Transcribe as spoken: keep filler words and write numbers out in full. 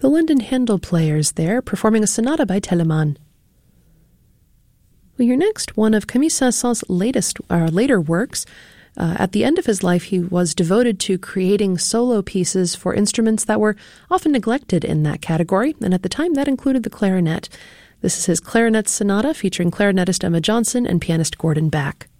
The London Handel Players there, performing a sonata by Telemann. We hear next one of Camille Saint-Saëns's latest, uh, later works. Uh, at the end of his life, he was devoted to creating solo pieces for instruments that were often neglected in that category, and at the time that included the clarinet. This is his Clarinet Sonata featuring clarinetist Emma Johnson and pianist Gordon Back.